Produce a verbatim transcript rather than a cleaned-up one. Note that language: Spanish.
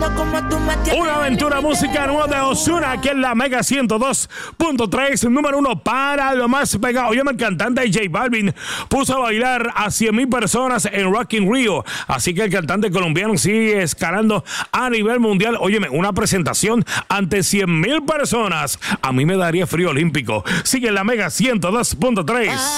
Una aventura música nueva de Ozuna, aquí en la Mega ciento dos punto tres, número uno para lo más pegado. Oye, el cantante J Balvin puso a bailar a cien mil personas en Rock in Rio, así que el cantante colombiano sigue escalando a nivel mundial. Óyeme, una presentación ante cien mil personas, a mí me daría frío olímpico. Sigue en la Mega ciento dos punto tres.